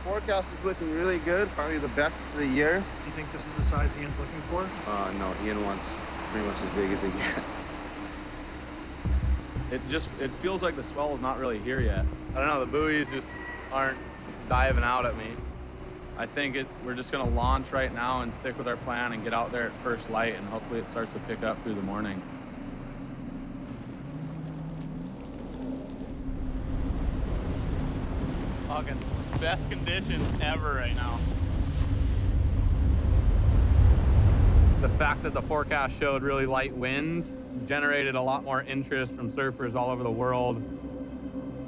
forecast is looking really good, probably the best of the year. Do you think this is the size Ian's looking for? No, Ian wants pretty much as big as he gets. It feels like the swell is not really here yet. I don't know, the buoys just aren't diving out at me. I think we're just gonna launch right now and stick with our plan and get out there at first light, and hopefully it starts to pick up through the morning. Fucking best conditions ever right now. The fact that the forecast showed really light winds generated a lot more interest from surfers all over the world.